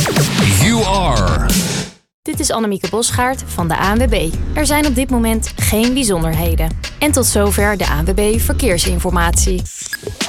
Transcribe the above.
You are. Dit is Annemieke Bosgaard van de ANWB. Er zijn op dit moment geen bijzonderheden. En tot zover de ANWB Verkeersinformatie.